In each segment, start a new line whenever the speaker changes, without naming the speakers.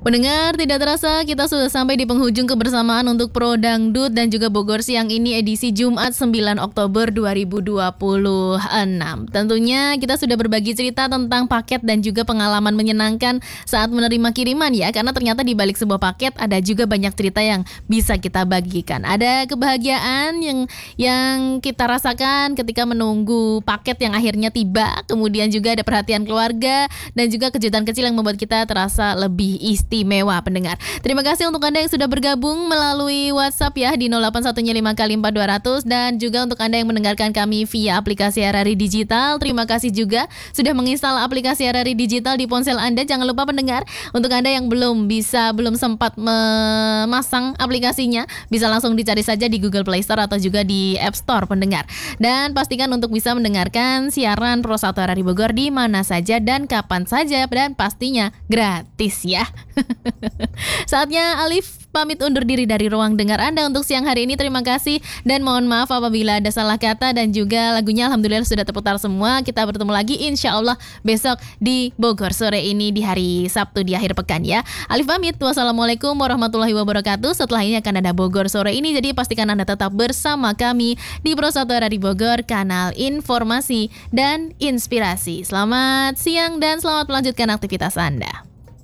Pendengar, tidak terasa kita sudah sampai di penghujung kebersamaan untuk Pro Dangdut dan juga Bogor Siang ini edisi Jumat 9 Oktober 2026. Tentunya kita sudah berbagi cerita tentang paket dan juga pengalaman menyenangkan saat menerima kiriman ya, karena ternyata di balik sebuah paket ada juga banyak cerita yang bisa kita bagikan. Ada kebahagiaan yang kita rasakan ketika menunggu paket yang akhirnya tiba, kemudian juga ada perhatian keluarga dan juga kejutan kecil yang membuat kita terasa lebih istimewa pendengar. Terima kasih untuk Anda yang sudah bergabung melalui WhatsApp ya di 0815 kali 4200 dan juga untuk Anda yang mendengarkan kami via aplikasi RRI Digital. Terima kasih juga sudah menginstal aplikasi RRI Digital di ponsel Anda. Jangan lupa pendengar, untuk Anda yang belum sempat memasang aplikasinya, bisa langsung dicari saja di Google Play Store atau juga di App Store pendengar. Dan pastikan untuk bisa mendengarkan siaran Pro 1 RRI Bogor di mana saja dan kapan saja, dan pastinya gratis ya. Saatnya Alif pamit undur diri dari ruang dengar Anda untuk siang hari ini. Terima kasih dan mohon maaf apabila ada salah kata, dan juga lagunya alhamdulillah sudah terputar semua. Kita bertemu lagi insya Allah besok di Bogor sore ini di hari Sabtu di akhir pekan ya. Alif pamit, wassalamualaikum warahmatullahi wabarakatuh. Setelah ini akan ada Bogor sore ini, jadi pastikan Anda tetap bersama kami di Pro 1 RRI Bogor, kanal informasi dan inspirasi. Selamat siang dan selamat melanjutkan aktivitas Anda.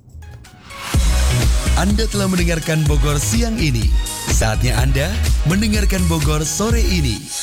Anda telah mendengarkan Bogor Siang ini. Saatnya Anda mendengarkan Bogor Sore ini.